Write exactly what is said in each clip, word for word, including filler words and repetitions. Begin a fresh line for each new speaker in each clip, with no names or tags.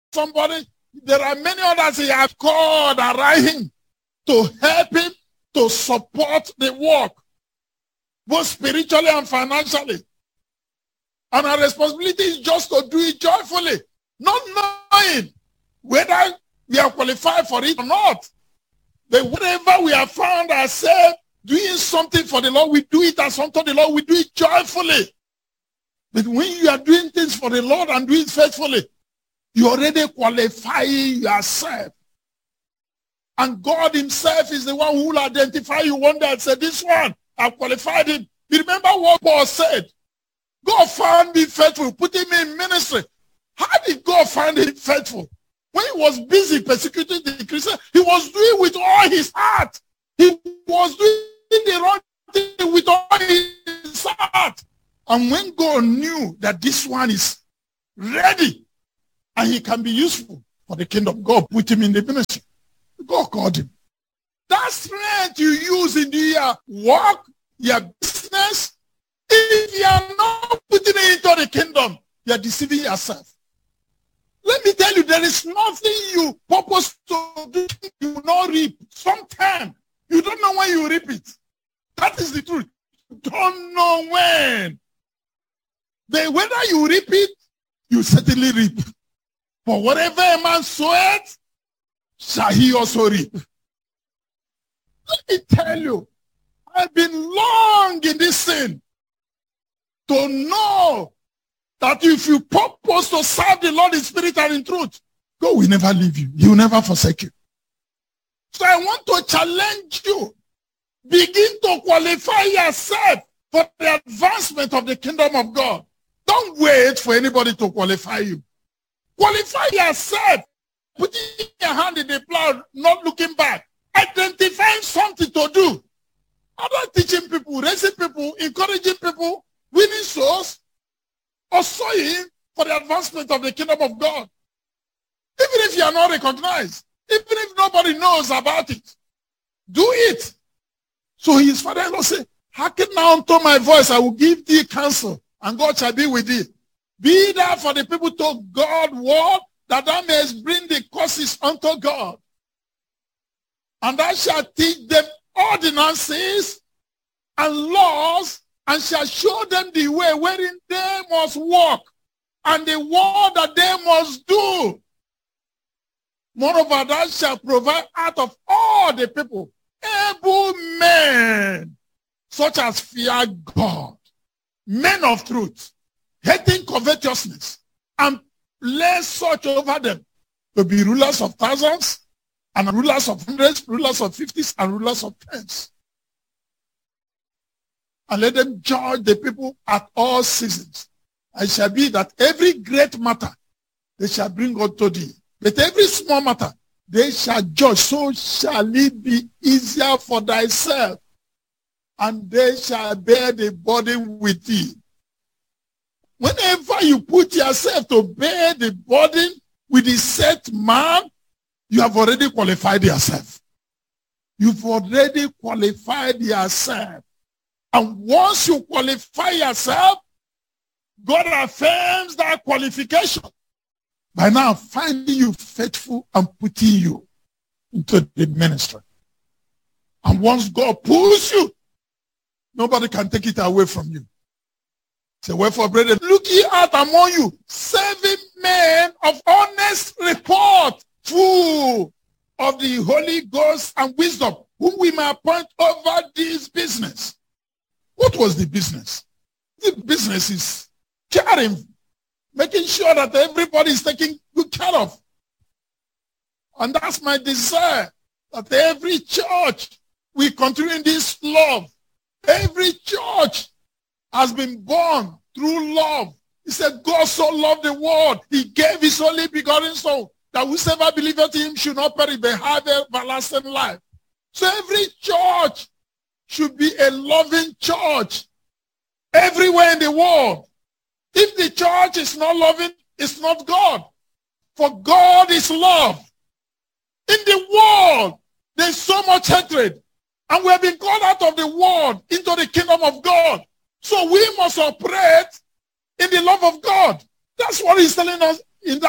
somebody. There are many others he has called around him to help him to support the work, both spiritually and financially. And our responsibility is just to do it joyfully, not knowing whether we are qualified for it or not. But whenever we have found ourselves doing something for the Lord, we do it as unto the Lord, we do it joyfully. But when you are doing things for the Lord and doing it faithfully, you already qualify yourself. And God himself is the one who will identify you one day and say, this one, I've qualified him. You remember what Paul said? God found me faithful, put him in ministry. How did God find him faithful? When he was busy persecuting the Christians, he was doing with all his heart. He was doing the wrong thing with all his heart. And when God knew that this one is ready and he can be useful for the kingdom, God put him in the ministry. God called him. That strength you use in your work, your business, if you are not putting it into the kingdom, you are deceiving yourself. Let me tell you, there is nothing you purpose to do you will not reap. Sometime, you don't know when you reap it. That is the truth. You don't know when. But whether you reap it, you certainly reap. For whatever a man soweth, shall he also reap. Let me tell you, I've been long in this sin to know that if you purpose to serve the Lord in spirit and in truth, God will never leave you. He will never forsake you. So I want to challenge you. Begin to qualify yourself for the advancement of the kingdom of God. Don't wait for anybody to qualify you. Qualify yourself. Putting your hand in the plow, not looking back. Identifying something to do. I'm not teaching people, raising people, encouraging people, winning souls, or sowing for the advancement of the kingdom of God. Even if you are not recognized, even if nobody knows about it, do it. So his father-in-law said, hearken now unto my voice, I will give thee counsel, and God shall be with thee. Be thou for the people to God word, that thou mayest bring the curses unto God. And thou shalt teach them ordinances and laws, and shall show them the way wherein they must walk, and the word that they must do. Moreover, thou shalt provide out of all the people able men, such as fear God, men of truth, hating covetousness, and lay such over them to be rulers of thousands, and rulers of hundreds, rulers of fifties, and rulers of tens. And let them judge the people at all seasons. And it shall be that every great matter they shall bring unto thee, but every small matter they shall judge. So shall it be easier for thyself, and they shall bear the burden with thee. Whenever you put yourself to bear the burden with the set man, you have already qualified yourself. You've already qualified yourself. And once you qualify yourself, God affirms that qualification by now finding you faithful and putting you into the ministry. And once God pulls you, nobody can take it away from you. So wherefore, brethren, look ye out among you seven men of honest report, full of the Holy Ghost and wisdom, whom we may appoint over this business. What was the business? The business is caring, making sure that everybody is taken good care of. And that's my desire, that every church will continue in this love. Every church has been born through love. He said, God so loved the world, he gave his only begotten Son, that whosoever believeth in him should not perish but have everlasting life. So every church should be a loving church everywhere in the world. If the church is not loving, it's not God. For God is love. In the world, there's so much hatred. And we have been called out of the world into the kingdom of God. So we must operate in the love of God. That's what he's telling us in that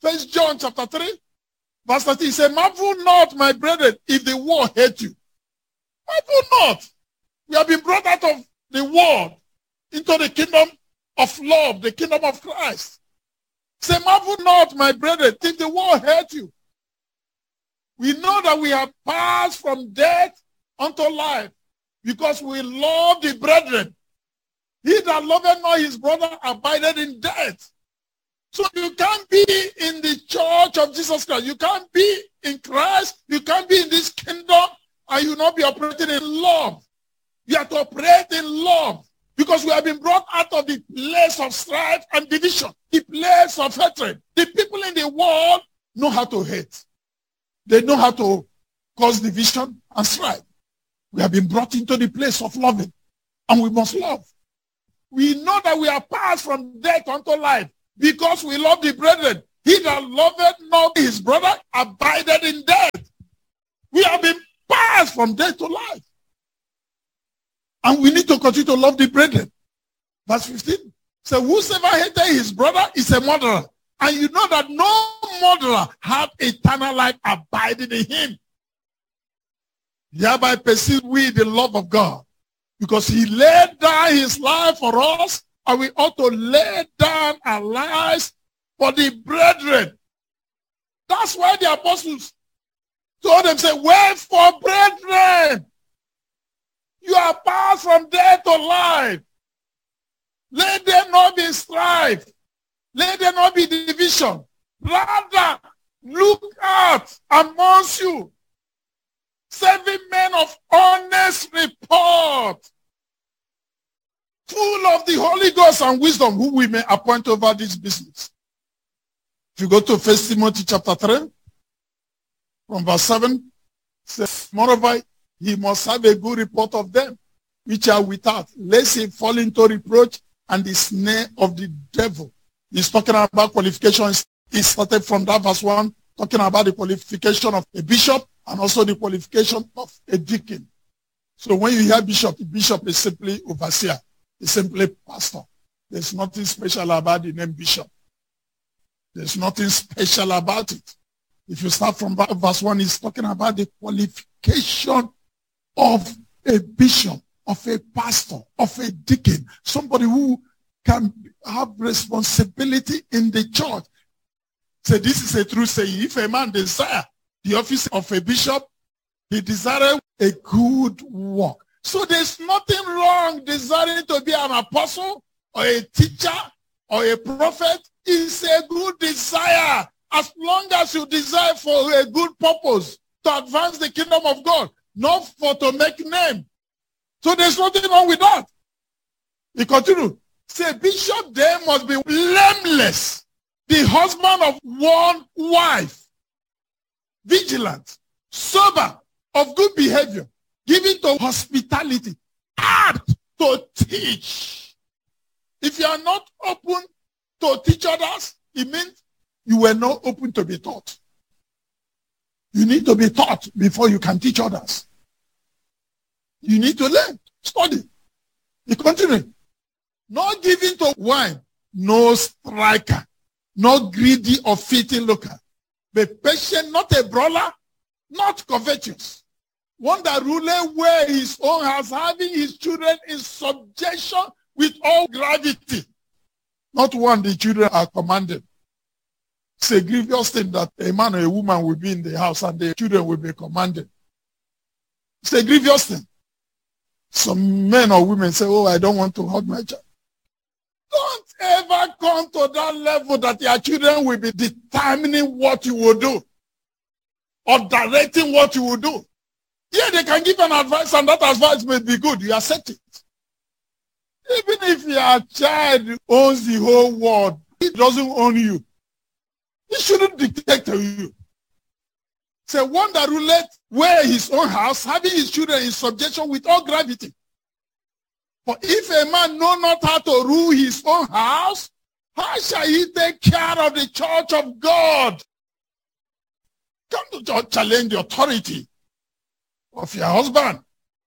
First John chapter three, verse thirteen, he said, marvel not, my brethren, if the world hate you. Marvel not. We have been brought out of the world into the kingdom of love, the kingdom of Christ. Say, marvel not, my brethren, if the world hate you. We know that we have passed from death unto life because we love the brethren. He that loveth not his brother abideth in death. So you can't be in the church of Jesus Christ. You can't be in Christ. You can't be in this kingdom and you not be operating in love. You have to operate in love because we have been brought out of the place of strife and division, the place of hatred. The people in the world know how to hate. They know how to cause division and strife. We have been brought into the place of loving, and we must love. We know that we are passed from death unto life because we love the brethren. He that loveth not his brother abideth in death. We have been passed from death to life. And we need to continue to love the brethren. Verse fifteen. So whosoever hateth his brother is a murderer. And you know that no murderer hath eternal life abiding in him. Thereby perceive we the love of God, because he laid down his life for us, and we ought to lay down our lives for the brethren. That's why the apostles told them, say, wherefore, brethren, you are passed from death to life. Let there not be strife. Let there not be division. Rather, look out amongst you seven men of honest report, full of the Holy Ghost and wisdom, who we may appoint over this business. If you go to First Timothy chapter three, from verse seven, it says, moreover, he must have a good report of them which are without, lest he fall into reproach and the snare of the devil. He's talking about qualifications. He started from that verse one, talking about the qualification of a bishop and also the qualification of a deacon. So when you hear bishop, bishop is simply overseer. It's simply pastor. There's nothing special about the name bishop. There's nothing special about it. If you start from verse one, he's talking about the qualification of a bishop, of a pastor, of a deacon, somebody who can have responsibility in the church. So this is a true saying. If a man desire the office of a bishop, he desires a good work. So there's nothing wrong desiring to be an apostle or a teacher or a prophet. It's a good desire, as long as you desire for a good purpose to advance the kingdom of God, not for to make name. So there's nothing wrong with that. He continued. Say, bishop there must be blameless, the husband of one wife, vigilant, sober, of good behavior, given to hospitality, apt to teach. If you are not open to teach others, it means you were not open to be taught. You need to be taught before you can teach others. You need to learn, study. He continued. Not given to wine, no striker, not greedy or filthy looker, but patient, not a brawler, not covetous. One that ruleth where his own house, having his children in subjection with all gravity. Not one the children are commanded. It's a grievous thing that a man or a woman will be in the house and the children will be commanded. It's a grievous thing. Some men or women say, oh, I don't want to hug my child. Don't ever come to that level that your children will be determining what you will do or directing what you will do. Yeah, they can give an advice and that advice may be good. You accept it. Even if your child owns the whole world, he doesn't own you. He shouldn't dictate to you. Say, one that ruleth where his own house, having his children in subjection with all gravity. For if a man know not how to rule his own house, how shall he take care of the church of God? Come to church, challenge the authority of your husband.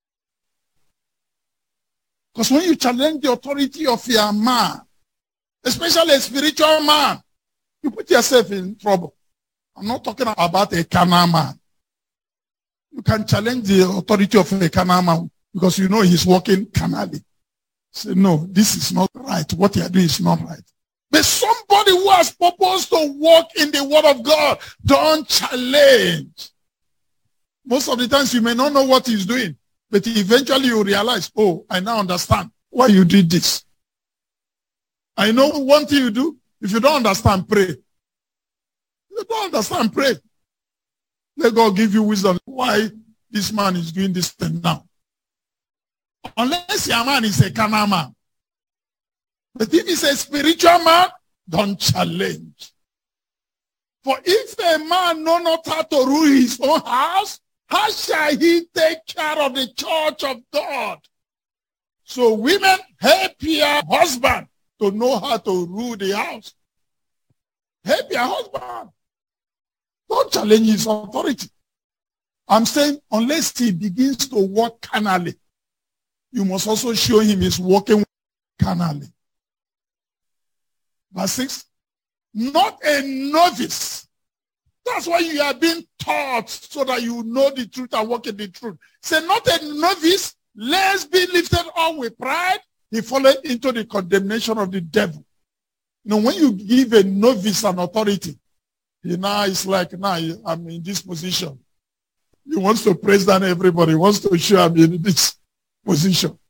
Because when you challenge the authority of your man, especially a spiritual man, you put yourself in trouble. I'm not talking about a carnal man. You can challenge the authority of a carnal man because you know he's working carnally. Say, no, this is not right. What you are doing is not right. But somebody who has purpose to walk in the word of God, don't challenge. Most of the times you may not know what he's doing, but eventually you realize, oh, I now understand why you did this. I know one thing you do. If you don't understand, pray. You don't understand, pray. Let God give you wisdom why this man is doing this thing now. Unless your man is a carnal man. But if he's a spiritual man, don't challenge. For if a man know not how to rule his own house, how shall he take care of the church of God? So women, help your husband to know how to rule the house. Help your husband. Don't challenge his authority. I'm saying unless he begins to walk carnally, you must also show him he's walking carnally. Verse six, not a novice. That's why you are being taught so that you know the truth and walk in the truth. Say, not a novice, lest be lifted up with pride, he fallen into the condemnation of the devil. You know, when you give a novice an authority, he now is like, now I'm in this position. He wants to praise down everybody. He wants to show I'm in this position.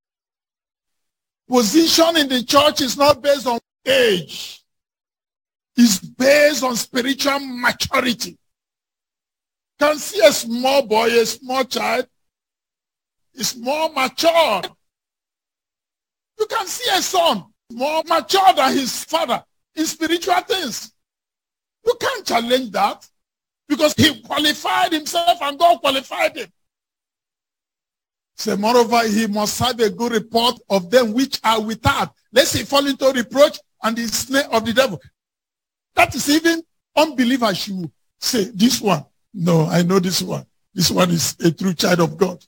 Position in the church is not based on age. It's based on spiritual maturity. You can see a small boy, a small child, is more mature. You can see a son more mature than his father in spiritual things. You can't challenge that because he qualified himself and God qualified him. So moreover, he must have a good report of them which are without, lest he fall into reproach and the snare of the devil. That is even unbelievers should say, this one, no, I know this one. This one is a true child of God.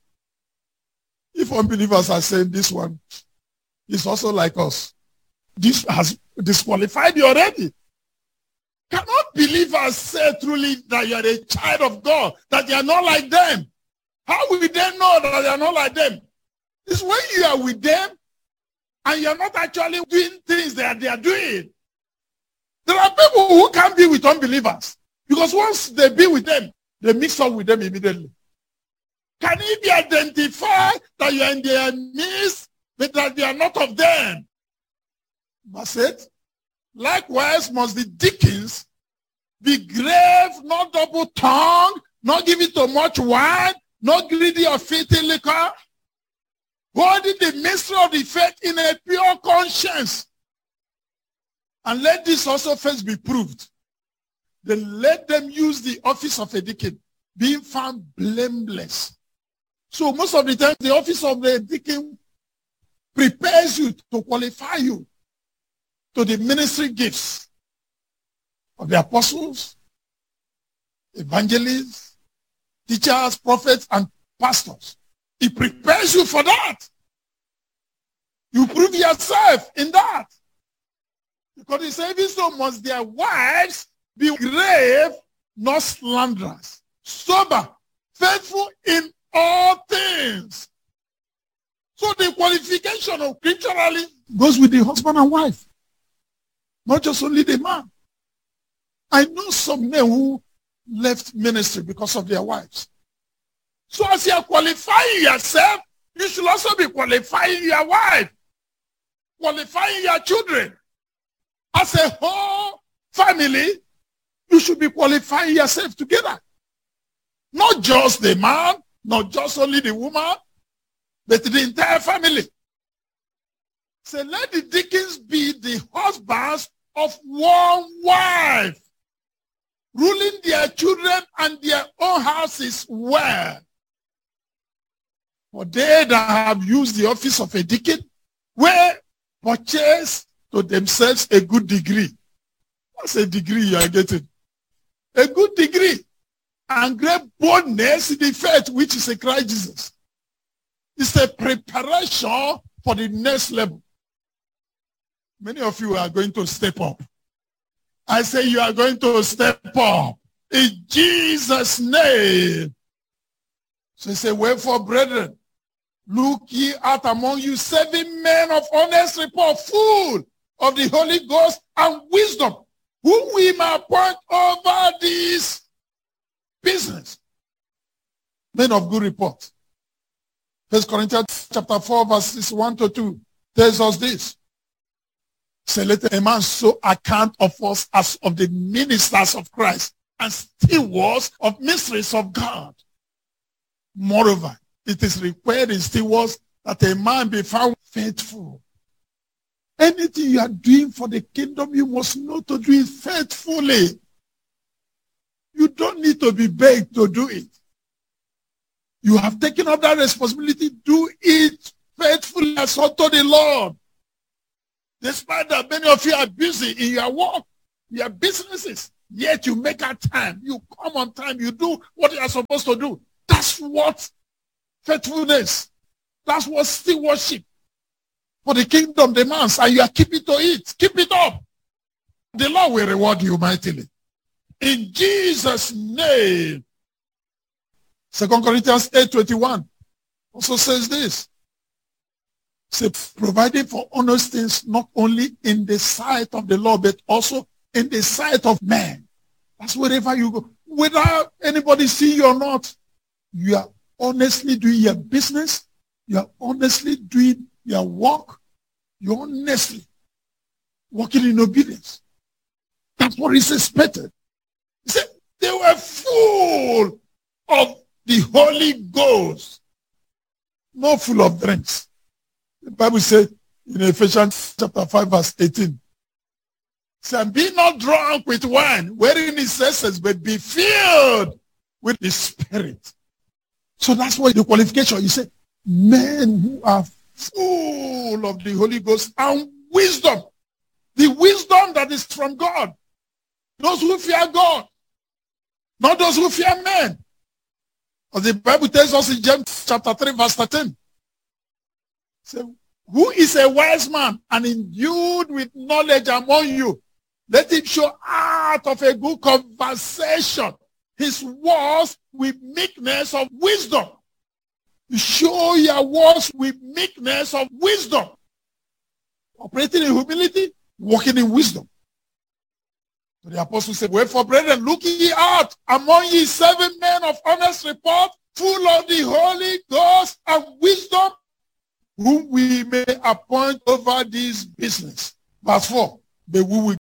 If unbelievers are saying this one is also like us, this has disqualified you already. Cannot believers say truly that you are a child of God, that you are not like them? How will they know that they are not like them? It's when you are with them and you are not actually doing things that they are doing. There are people who can't be with unbelievers because once they be with them, they mix up with them immediately. Can it be identified that you are in their midst, but that they are not of them? Verse eight. Likewise must the deacons be grave, not double-tongued, not giving to much wine, not greedy of filthy liquor, holding the mystery of the faith in a pure conscience. And let this also first be proved. Then let them use the office of a deacon, being found blameless. So most of the time, the office of the deacon prepares you to qualify you to the ministry gifts of the apostles, evangelists, teachers, prophets, and pastors. It prepares you for that. You prove yourself in that. Because he said, even so must their wives be grave, not slanderers, sober, faithful in all things. So the qualification of scripturally goes with the husband and wife, not just only the man. I know some men who left ministry because of their wives. So as you are qualifying yourself, you should also be qualifying your wife, qualifying your children. As a whole family, you should be qualifying yourself together. Not just the man, not just only the woman, but the entire family. So let the deacons be the husbands of one wife, ruling their children and their own houses well. For they that have used the office of a deacon will purchase to themselves a good degree. What's a degree you are getting? A good degree and great boldness in the faith which is in Christ Jesus. It's a preparation for the next level. Many of you are going to step up. I say you are going to step up in Jesus' name. So he said, wherefore, brethren, look ye out among you seven men of honest report, full of the Holy Ghost and wisdom, whom we may appoint over this business. Men of good report. First Corinthians chapter four, verses one to two tells us this. Say, let a man so account of us as of the ministers of Christ and stewards of mysteries of God. Moreover, it is required in stewards that a man be found faithful. Anything you are doing for the kingdom, you must know to do it faithfully. You don't need to be begged to do it. You have taken up that responsibility. Do it faithfully as unto the Lord. Despite that many of you are busy in your work, your businesses, yet you make out time. You come on time. You do what you are supposed to do. That's what faithfulness, that's what stewardship for the kingdom demands, and you are keeping to it. Keep it up. The Lord will reward you mightily. In Jesus' name. Second Corinthians eight twenty-one also says this. Say, providing for honest things not only in the sight of the Lord, but also in the sight of man. That's wherever you go. Without anybody seeing you or not, you are honestly doing your business. You are honestly doing your work. You're honestly walking in obedience. That's what is expected. He said, they were full of the Holy Ghost, not full of drinks. The Bible said in Ephesians chapter five, verse eighteen, say, be not drunk with wine, wherein is excess, but be filled with the Spirit. So that's why the qualification, you say, men who are full of the Holy Ghost and wisdom. The wisdom that is from God. Those who fear God. Not those who fear men. As the Bible tells us in James chapter three, verse thirteen. So, who is a wise man and endued with knowledge among you? Let him show out of a good conversation his words with meekness of wisdom. You show your words with meekness of wisdom. Operating in humility, walking in wisdom. So the apostle said, wherefore, brethren, look ye out among ye seven men of honest report, full of the Holy Ghost and wisdom, whom we may appoint over this business. Verse four, but we will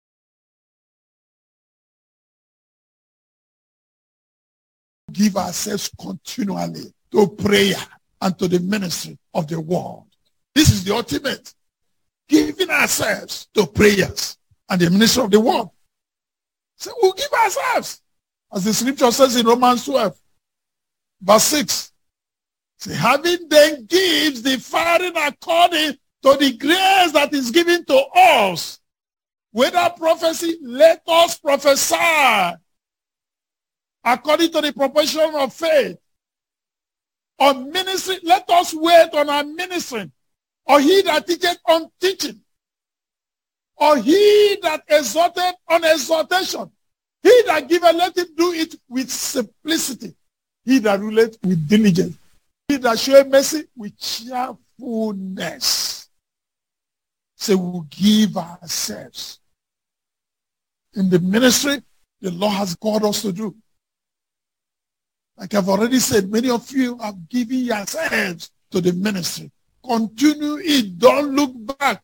give ourselves continually to prayer and to the ministry of the word. This is the ultimate. Giving ourselves to prayers and the ministry of the word. So we'll give ourselves. As the scripture says in Romans twelve, verse six. Say, having then gives differing according to the grace that is given to us. Whether prophecy, let us prophesy according to the proportion of faith. On ministry, let us wait on our ministry. Or he that teacheth on teaching. Or he that exhorteth on exhortation. He that giveth, let him do it with simplicity. He that ruleth with diligence. He that showeth mercy with cheerfulness. So we'll give ourselves. In the ministry, the Lord has called us to do. Like I've already said, many of you have given yourselves to the ministry. Continue it. Don't look back.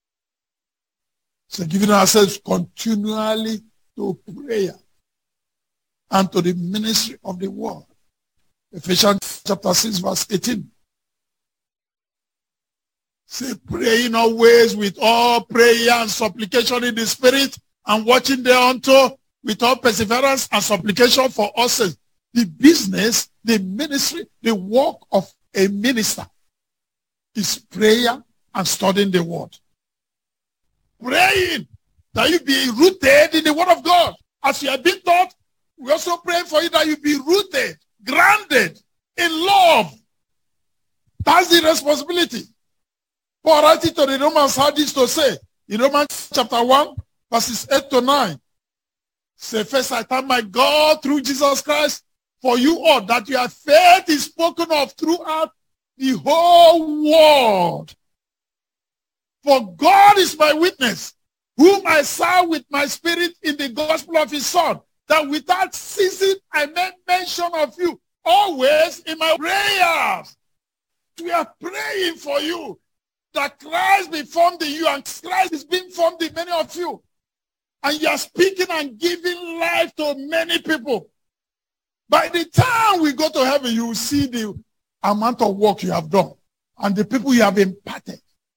So giving ourselves continually to prayer and to the ministry of the word. Ephesians chapter six, verse eighteen. Say, praying always with all prayer and supplication in the spirit, and watching thereunto with all perseverance and supplication for us. The business, the ministry, the work of a minister is prayer and studying the word. Praying that you be rooted in the word of God. As you have been taught, we also pray for you that you be rooted, grounded in love. That's the responsibility. Paul writing to the Romans had this to say in Romans chapter one, verses eight to nine. Say, first I thank my God through Jesus Christ for you all, that your faith is spoken of throughout the whole world. For God is my witness, whom I serve with my spirit in the gospel of his Son, that without ceasing I make mention of you always in my prayers. We are praying for you, that Christ be formed in you, and Christ is being formed in many of you. And you are speaking and giving life to many people. By the time we go to heaven, you will see the amount of work you have done and the people you have imparted.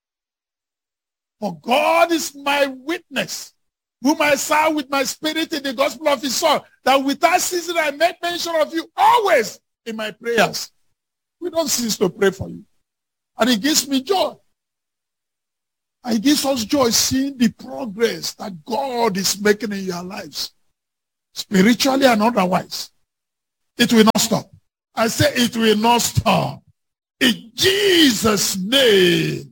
For God is my witness, whom I serve with my spirit in the gospel of his Son, that without ceasing I make mention of you always in my prayers. We don't cease to pray for you. And it gives me joy. And it gives us joy seeing the progress that God is making in your lives, spiritually and otherwise. It will not stop. I say it will not stop. In Jesus' name.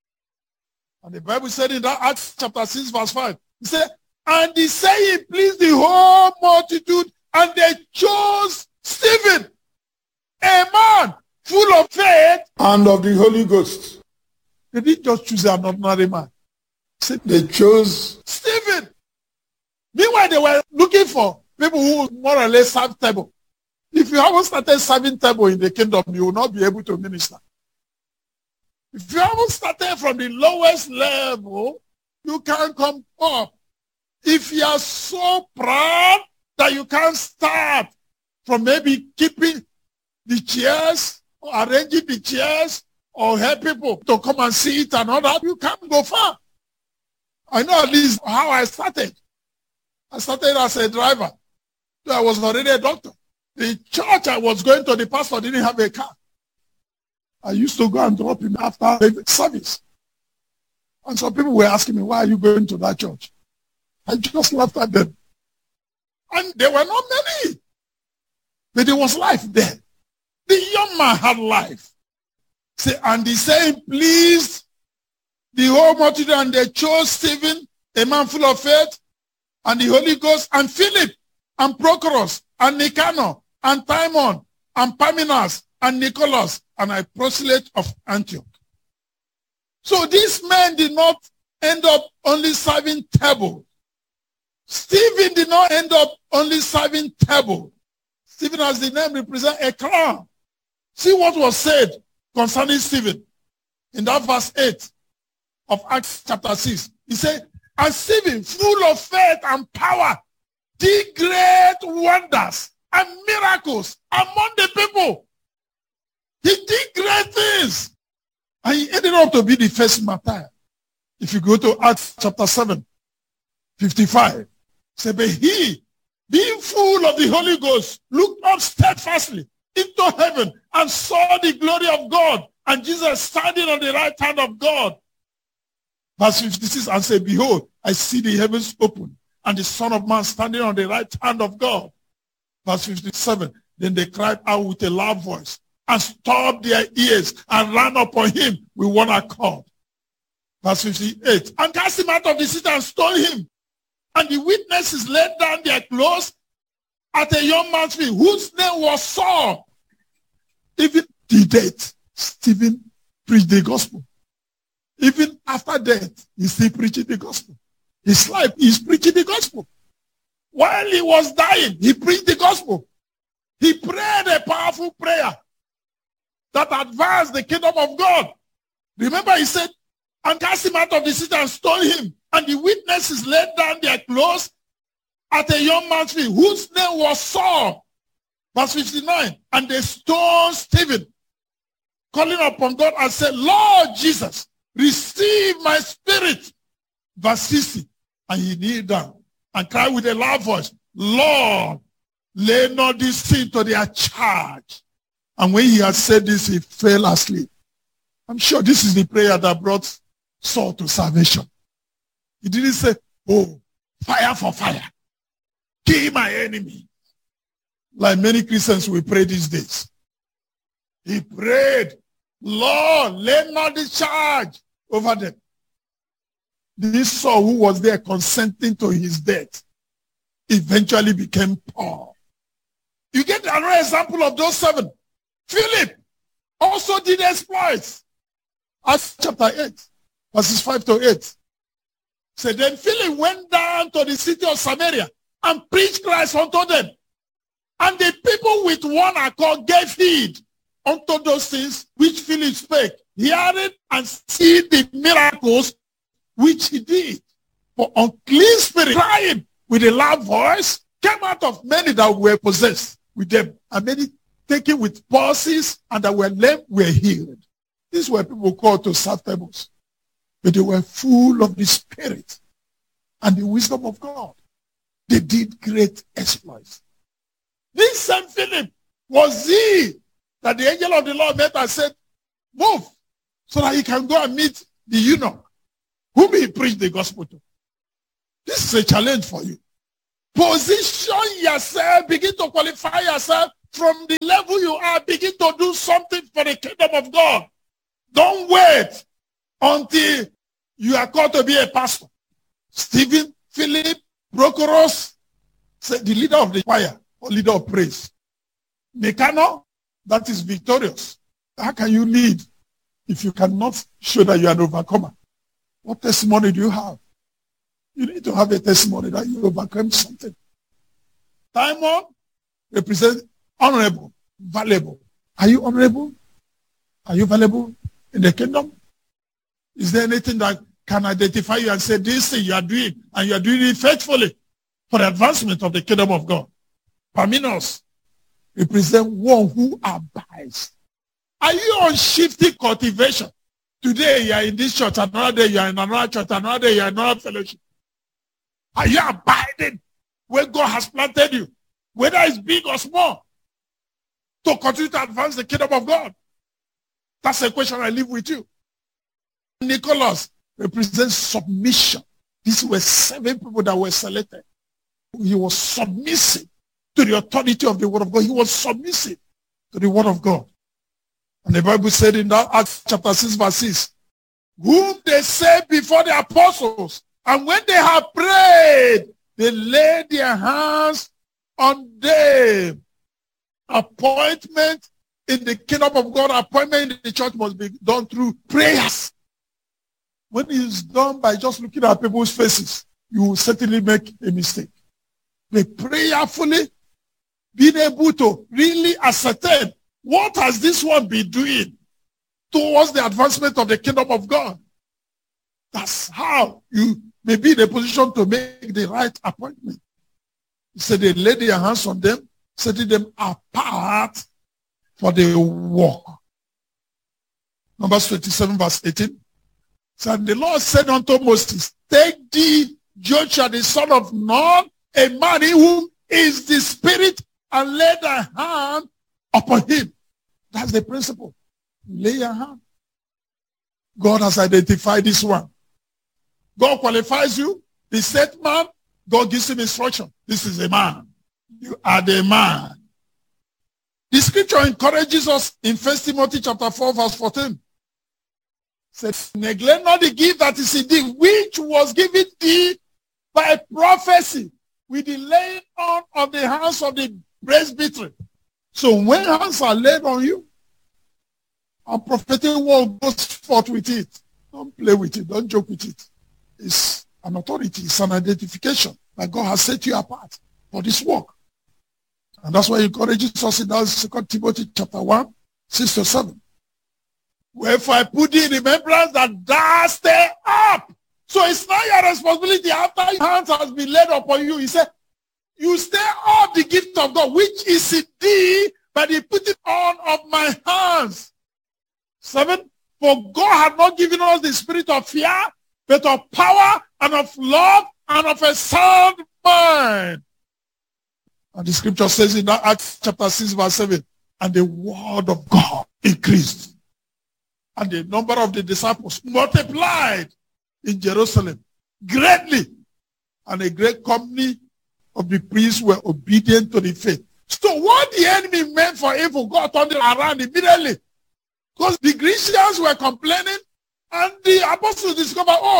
And the Bible said in that Acts chapter six verse five, he said, and the saying pleased the whole multitude, and they chose Stephen, a man full of faith
and of the Holy Ghost.
They didn't just choose an ordinary man.
They chose
Stephen. Meanwhile, they were looking for people who more or less serve table. If you haven't started serving table in the kingdom, you will not be able to minister. If you haven't started from the lowest level, you can't come up. If you are so proud that you can't start from maybe keeping the chairs, or arranging the chairs, or help people to come and see it and all that, you can't go far. I know at least how I started. I started as a driver. So I was already a doctor. The church I was going to, the pastor didn't have a car. I used to go and drop him after the service. And some people were asking me, why are you going to that church? I just laughed at them. And there were not many. But there was life there. The young man had life. Say, and the saying pleased the whole multitude, and they chose Stephen, a man full of faith, and the Holy Ghost, and Philip, and Prochorus, and Nicanor, and Timon, and Parmenas, and Nicholas, and a proselyte of Antioch. So these men did not end up only serving table. Stephen did not end up only serving table. Stephen, as the name represents, a crown. See what was said concerning Stephen in that verse eight of Acts chapter six. He said, and Stephen, full of faith and power, did great wonders and miracles among the people. He did great things. And he ended up to be the first martyr. If you go to Acts chapter seven, fifty-five, say, but he, being full of the Holy Ghost, looked up steadfastly into heaven and saw the glory of God, and Jesus standing on the right hand of God. Verse fifty-six, and said, behold, I see the heavens open, and the Son of Man standing on the right hand of God. Verse fifty-seven, then they cried out with a loud voice, and stopped their ears, and ran upon him with one accord. Verse fifty-eight, and cast him out of the city and stoned him. And the witnesses laid down their clothes at a young man's feet, whose name was Saul. Even the death, Stephen preached the gospel. Even after death, he's still preaching the gospel. His life, he's preaching the gospel. While he was dying, he preached the gospel. He prayed a powerful prayer that advanced the kingdom of God. Remember, he said, and cast him out of the city and stoned him. And the witnesses laid down their clothes at a young man's feet, whose name was Saul. Verse fifty-nine, and they stoned Stephen, calling upon God and said, Lord Jesus, receive my spirit. Verse sixty, and he kneeled down and cried with a loud voice, Lord, lay not this sin to their charge. And when he had said this, he fell asleep. I'm sure this is the prayer that brought Saul to salvation. He didn't say, oh, fire for fire. Kill my enemy. Like many Christians will pray these days. He prayed, Lord, lay not the charge over them. this Saul who was there consenting to his death eventually became Paul. You get another example of those seven. Philip also did exploits. Acts chapter eight, verses five to eight. So then Philip went down to the city of Samaria and preached Christ unto them. And the people with one accord gave heed unto those things which Philip spake, hearing and seeing the miracles which he did. For unclean spirit, crying with a loud voice, came out of many that were possessed with them, and many taken with palsies, and that were lame were healed. These were people called to serve tables, but they were full of the Spirit and the wisdom of God. They did great exploits. This same Philip was he that the angel of the Lord met and said, move, so that he can go and meet the eunuch whom he preached the gospel to. This is a challenge for you. Position yourself, begin to qualify yourself from the level you are, begin to do something for the kingdom of God. Don't wait until you are called to be a pastor. Stephen, Philip, Prochorus, the leader of the choir or leader of praise. Nicanor, that is victorious. How can you lead if you cannot show that you are an overcomer? What testimony do you have? You need to have a testimony that you overcome something. Timon represents honorable, valuable. Are you honorable? Are you valuable in the kingdom? Is there anything that can identify you and say this thing you are doing, and you are doing it faithfully for the advancement of the kingdom of God? Parmenas represents one who abides. Are you on shifty cultivation? Today you are in this church, another day you are in another church, another day you are in another fellowship. Are you abiding where God has planted you, whether it's big or small, to continue to advance the kingdom of God? That's a question I leave with you. Nicholas represents submission. These were seven people that were selected. He was submissive to the authority of the word of God. He was submissive to the word of God. And the Bible said in that Acts chapter six, verse six, whom they set before the apostles, and when they had prayed, they laid their hands on them. Appointment in the kingdom of God, appointment in the church must be done through prayers. When it is done by just looking at people's faces, you will certainly make a mistake. But prayerfully, being able to really ascertain what has this one been doing towards the advancement of the kingdom of God. That's how you may be in a position to make the right appointment. He said they laid their hands on them, setting them apart for the work. Numbers twenty-seven, verse eighteen. So the Lord said unto Moses, take thee Joshua the son of Nun, a man in whom is the Spirit, and lay thy hand upon him. That's the principle. Lay your hand. God has identified this one. God qualifies you. The set man, God gives him instruction. This is a man. You are the man. The scripture encourages us in First Timothy chapter four, verse fourteen. It says, neglect not the gift that is in thee, which was given thee by prophecy, with the laying on of the hands of the presbytery. So when hands are laid on you, a prophetic word goes forth with it. Don't play with it. Don't joke with it. It's an authority. It's an identification that God has set you apart for this work. And that's why he encourages us in that Second Timothy chapter one, six to seven. Wherefore I put thee in remembrance that thou stay up. So it's not your responsibility after your hands has been laid upon you. He said, you stay up the gift of God, which is in thee, by the putting on of my hands. Seven, for God had not given us the spirit of fear, but of power and of love and of a sound mind. And the scripture says in that Acts chapter six, verse seven, and the word of God increased. And the number of the disciples multiplied in Jerusalem greatly. And a great company of the priests were obedient to the faith. So what the enemy meant for evil, God turned it around immediately. Because the Grecians were complaining, and the apostles discovered, oh,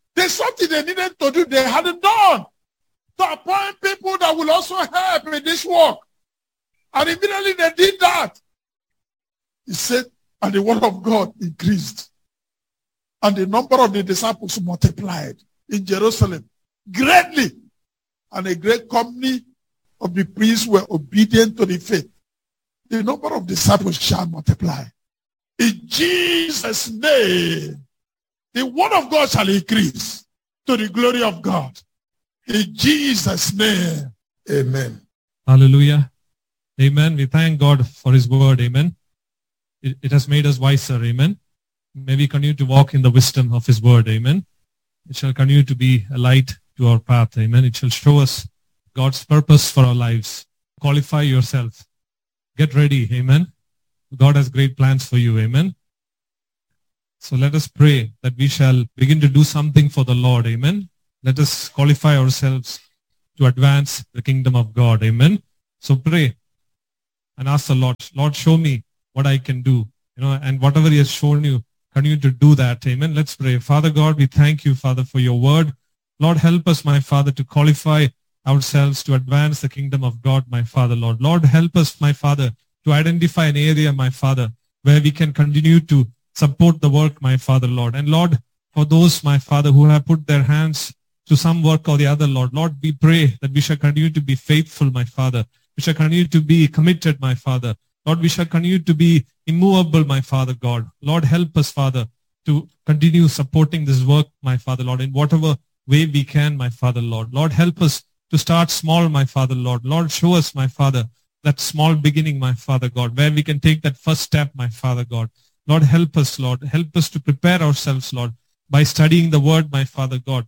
There's something they needed to do they hadn't done. To appoint people that will also help in this work. And immediately they did that. He said, and the word of God increased. And the number of the disciples multiplied in Jerusalem greatly. And a great company of the priests were obedient to the faith. The number of disciples shall multiply. In Jesus' name, the word of God shall increase to the glory of God. In Jesus' name, amen.
Hallelujah. Amen. We thank God for his word. Amen. It, it has made us wiser. Amen. May we continue to walk in the wisdom of his word. Amen. It shall continue to be a light to our path. Amen. It shall show us God's purpose for our lives. Qualify yourself. Get ready. Amen. God has great plans for you. Amen. So let us pray that we shall begin to do something for the Lord. Amen. Let us qualify ourselves to advance the kingdom of God. Amen. So pray and ask the Lord, Lord, show me what I can do. You know, and whatever he has shown you, continue to do that. Amen. Let's pray. Father God, we thank you, Father, for your word. Lord, help us, my Father, to qualify ourselves to advance the kingdom of God, my Father, Lord. Lord, help us, my Father, to identify an area, my Father, where we can continue to support the work, my Father, Lord. And Lord, for those, my Father, who have put their hands to some work or the other, Lord, Lord, we pray that we shall continue to be faithful, my Father. We shall continue to be committed, my Father. Lord, we shall continue to be immovable, my Father, God. Lord, help us, Father, to continue supporting this work, my Father, Lord, in whatever way we can, my Father, Lord. Lord, help us to start small, my Father, Lord. Lord, show us, my Father, that small beginning, my Father, God, where we can take that first step, my Father, God. Lord, help us, Lord. Help us to prepare ourselves, Lord, by studying the word, my Father, God,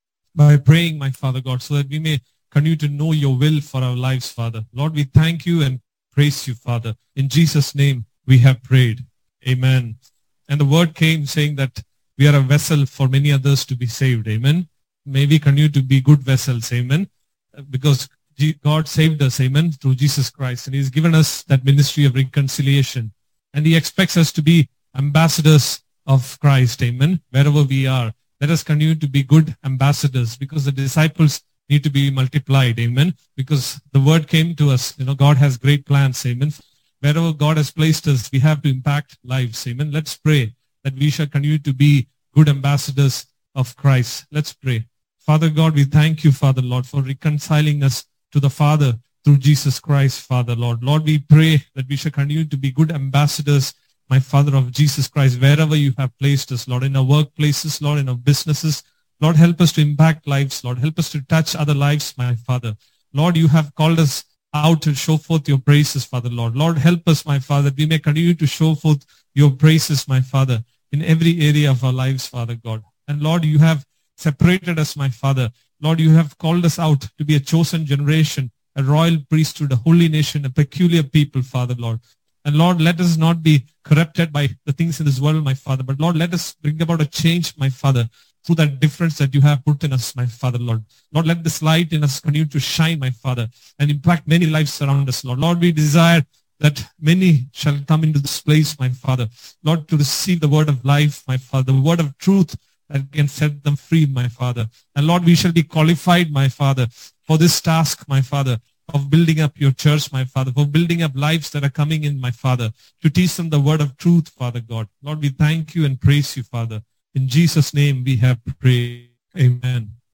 by praying, my Father, God, so that we may continue to know your will for our lives, Father. Lord, we thank you and praise you, Father. In Jesus' name, we have prayed. Amen. And the word came saying that we are a vessel for many others to be saved. Amen. May we continue to be good vessels. Amen. Because God saved us. Amen. Through Jesus Christ. And he's given us that ministry of reconciliation. And he expects us to be ambassadors of Christ. Amen. Wherever we are, let us continue to be good ambassadors, because the disciples need to be multiplied. Amen. Because the word came to us. You know, God has great plans. Amen. Wherever God has placed us, we have to impact lives. Amen. Let's pray that we shall continue to be good ambassadors of Christ. Let's pray. Father God, we thank you, Father, Lord, for reconciling us to the Father through Jesus Christ, Father, Lord. Lord, we pray that we shall continue to be good ambassadors, my Father, of Jesus Christ, wherever you have placed us, Lord, in our workplaces, Lord, in our businesses. Lord, help us to impact lives, Lord. Help us to touch other lives, my Father. Lord, you have called us out to show forth your praises, Father, Lord. Lord, help us, my Father, that we may continue to show forth your praises, my Father, in every area of our lives, Father God. And Lord, you have separated us, my Father. Lord, you have called us out to be a chosen generation, a royal priesthood, a holy nation, a peculiar people, Father, Lord. And Lord, let us not be corrupted by the things in this world, my Father. But Lord, let us bring about a change, my Father, through that difference that you have put in us, my Father, Lord. Lord, let this light in us continue to shine, my Father, and impact many lives around us, Lord. Lord, we desire that many shall come into this place, my Father. Lord, to receive the word of life, my Father, the word of truth that can set them free, my Father. And Lord, we shall be qualified, my Father, for this task, my Father, of building up your church, my Father, for building up lives that are coming in, my Father, to teach them the word of truth, Father God. Lord, we thank you and praise you, Father. In Jesus' name we have prayed. Amen.